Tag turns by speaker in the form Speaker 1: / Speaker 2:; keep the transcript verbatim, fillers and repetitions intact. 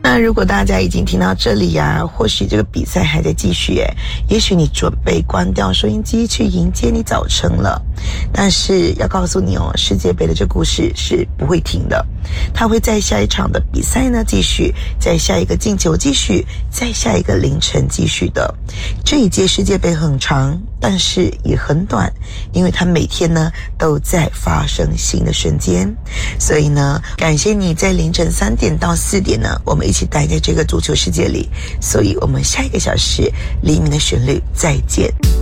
Speaker 1: 那如果大家已经听到这里啊，或许这个比赛还在继续耶，也许你准备关掉收音机去迎接你早晨了。但是要告诉你哦，世界杯的这故事是不会停的，它会在下一场的比赛呢继续，在下一个进球继续，在下一个凌晨继续的。这一届世界杯很长，但是也很短，因为它每天呢都在发生新的瞬间。所以呢，感谢你在凌晨三点到四点呢，我们一起待在这个足球世界里。所以我们下一个小时黎明的旋律再见。